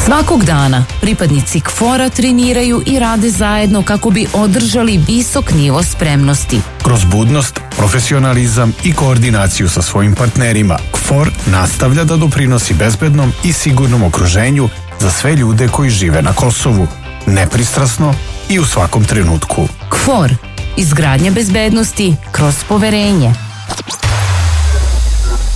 Svakog dana pripadnici KFOR-a treniraju i rade zajedno kako bi održali visok nivo spremnosti. Kroz budnost, profesionalizam i koordinaciju sa svojim partnerima, KFOR nastavlja da doprinosi bezbednom i sigurnom okruženju za sve ljude koji žive na Kosovu, nepristrasno i u svakom trenutku. KFOR. Izgradnja bezbednosti kroz poverenje.